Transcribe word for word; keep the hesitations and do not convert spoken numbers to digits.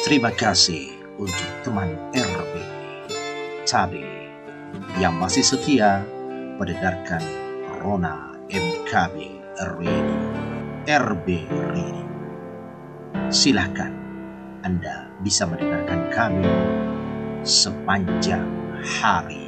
Terima kasih untuk teman R B Tabe yang masih setia mendengarkan Rona M K B Radio, R B Radio. Silakan Anda bisa mendengarkan kami sepanjang hari.